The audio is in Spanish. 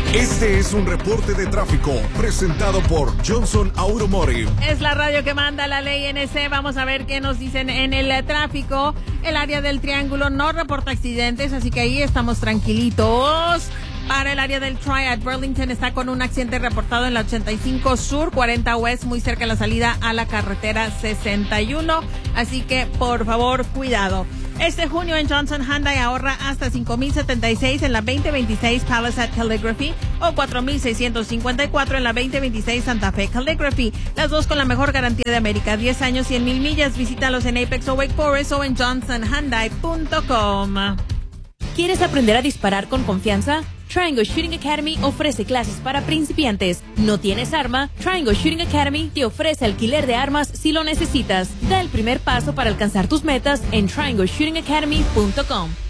Este es un reporte de tráfico presentado por Johnson Automotive. Es la radio que manda la ley NC. Vamos a ver qué nos dicen en el tráfico. El área del Triángulo no reporta accidentes, así que ahí estamos tranquilitos. Para el área del Triad, Burlington está con un accidente reportado en la 85 Sur, 40 West, muy cerca de la salida a la carretera 61. Así que, por favor, cuidado. Este junio en Johnson Hyundai ahorra hasta $5,076 en la 2026 Palisade Calligraphy o $4,654 en la 2026 Santa Fe Calligraphy. Las dos con la mejor garantía de América, 10 años, 100,000 millas. Visítalos en Apex o Wake Forest o en johnsonhyundai.com. ¿Quieres aprender a disparar con confianza? Triangle Shooting Academy ofrece clases para principiantes. ¿No tienes arma? Triangle Shooting Academy te ofrece alquiler de armas si lo necesitas. Da el primer paso para alcanzar tus metas en triangleshootingacademy.com.